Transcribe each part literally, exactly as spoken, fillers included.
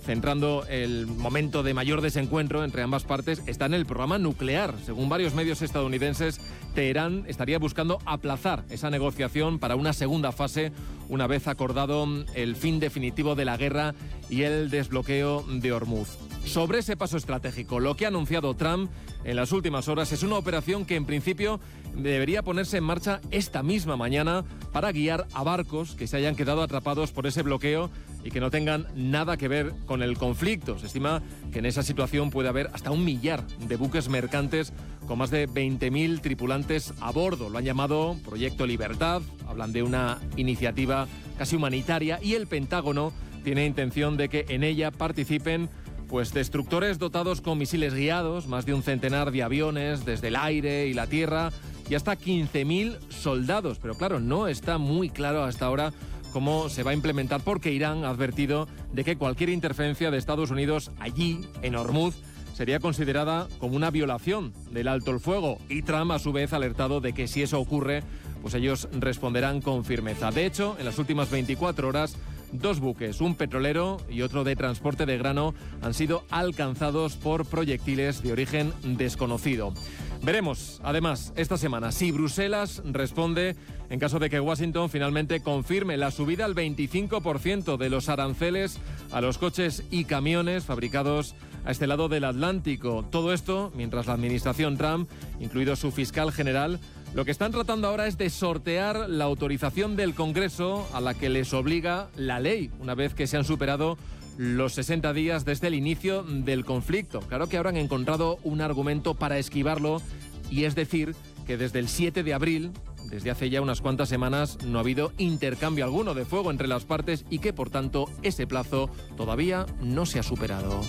centrando el momento de mayor desencuentro entre ambas partes, está en el programa nuclear. Según varios medios estadounidenses, Teherán estaría buscando aplazar esa negociación para una segunda fase, una vez acordado el fin definitivo de la guerra y el desbloqueo de Hormuz. Sobre ese paso estratégico, lo que ha anunciado Trump en las últimas horas es una operación que en principio debería ponerse en marcha esta misma mañana para guiar a barcos que se hayan quedado atrapados por ese bloqueo y que no tengan nada que ver con el conflicto. Se estima que en esa situación puede haber hasta un millar de buques mercantes con más de veinte mil tripulantes a bordo. Lo han llamado Proyecto Libertad, hablan de una iniciativa casi humanitaria y el Pentágono tiene intención de que en ella participen pues destructores dotados con misiles guiados, más de un centenar de aviones desde el aire y la tierra y hasta quince mil soldados. Pero claro, no está muy claro hasta ahora cómo se va a implementar, porque Irán ha advertido de que cualquier interferencia de Estados Unidos allí, en Hormuz, sería considerada como una violación del alto el fuego. Y Trump, a su vez, ha alertado de que si eso ocurre, pues ellos responderán con firmeza. De hecho, en las últimas veinticuatro horas, dos buques, un petrolero y otro de transporte de grano, han sido alcanzados por proyectiles de origen desconocido. Veremos, además, esta semana si Bruselas responde en caso de que Washington finalmente confirme la subida al veinticinco por ciento de los aranceles a los coches y camiones fabricados a este lado del Atlántico. Todo esto mientras la administración Trump, incluido su fiscal general, lo que están tratando ahora es de sortear la autorización del Congreso a la que les obliga la ley, una vez que se han superado los sesenta días desde el inicio del conflicto. Claro que ahora han encontrado un argumento para esquivarlo, y es decir, que desde el siete de abril, desde hace ya unas cuantas semanas, no ha habido intercambio alguno de fuego entre las partes y que, por tanto, ese plazo todavía no se ha superado.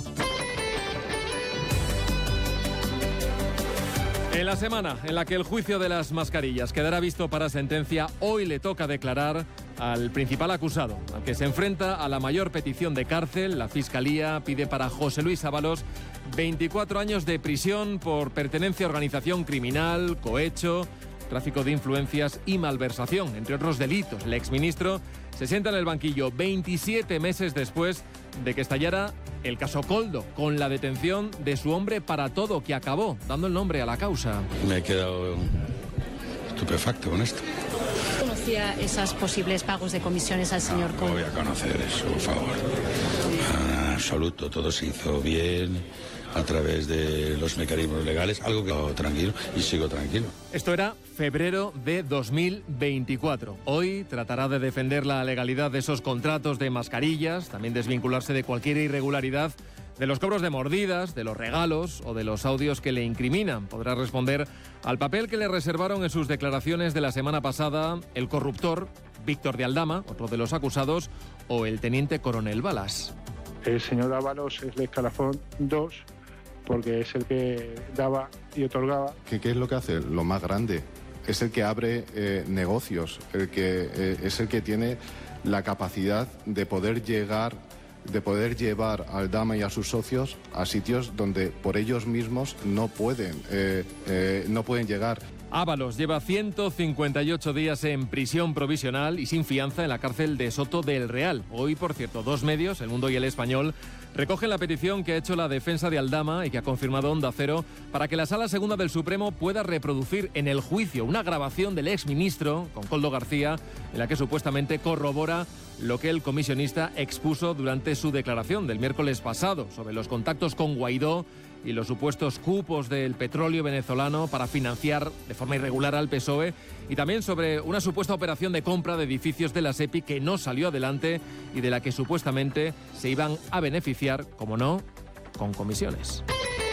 En la semana en la que el juicio de las mascarillas quedará visto para sentencia, hoy le toca declarar al principal acusado, al que se enfrenta a la mayor petición de cárcel. La Fiscalía pide para José Luis Ábalos veinticuatro años de prisión por pertenencia a organización criminal, cohecho, tráfico de influencias y malversación, entre otros delitos. El exministro se sienta en el banquillo veintisiete meses después de que estallara el caso Koldo, con la detención de su hombre para todo, que acabó dando el nombre a la causa. Me he quedado estupefacto con esto. ¿Conocía esos posibles pagos de comisiones al señor Koldo? No voy a conocer eso, por favor. En absoluto, todo se hizo bien a través de los mecanismos legales, algo que hago tranquilo y sigo tranquilo. Esto era febrero de dos mil veinticuatro. Hoy tratará de defender la legalidad de esos contratos de mascarillas, también desvincularse de cualquier irregularidad, de los cobros de mordidas, de los regalos o de los audios que le incriminan. Podrá responder al papel que le reservaron en sus declaraciones de la semana pasada el corruptor Víctor de Aldama, otro de los acusados, o el teniente coronel Balas. El señor Ábalos es el escalafón dos, porque es el que daba y otorgaba. ¿Qué, qué es lo que hace? Lo más grande. Es el que abre eh, negocios, el que, eh, es el que tiene la capacidad de poder llegar, de poder llevar a Aldama y a sus socios a sitios donde por ellos mismos no pueden, eh, eh, no pueden llegar. Ábalos lleva ciento cincuenta y ocho días en prisión provisional y sin fianza en la cárcel de Soto del Real. Hoy, por cierto, dos medios, El Mundo y El Español, recogen la petición que ha hecho la defensa de Aldama y que ha confirmado Onda Cero para que la Sala Segunda del Supremo pueda reproducir en el juicio una grabación del exministro, con Koldo García, en la que supuestamente corrobora lo que el comisionista expuso durante su declaración del miércoles pasado sobre los contactos con Guaidó y los supuestos cupos del petróleo venezolano para financiar de forma irregular al P S O E, y también sobre una supuesta operación de compra de edificios de la SEPI que no salió adelante y de la que supuestamente se iban a beneficiar, como no, con comisiones.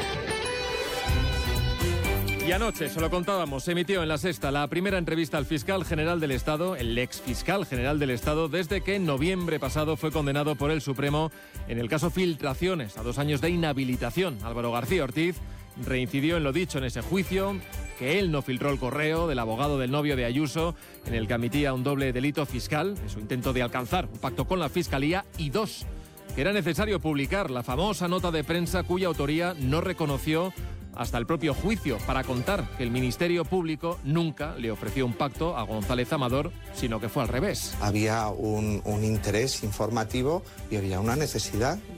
Y anoche, se lo contábamos, se emitió en La Sexta la primera entrevista al fiscal general del Estado, el ex fiscal general del Estado, desde que en noviembre pasado fue condenado por el Supremo en el caso Filtraciones, a dos años de inhabilitación. Álvaro García Ortiz reincidió en lo dicho en ese juicio, que él no filtró el correo del abogado del novio de Ayuso, en el que admitía un doble delito fiscal, en su intento de alcanzar un pacto con la Fiscalía, y dos, que era necesario publicar la famosa nota de prensa cuya autoría no reconoció hasta el propio juicio, para contar que el Ministerio Público nunca le ofreció un pacto a González Amador, sino que fue al revés. Había un, un interés informativo y había una necesidad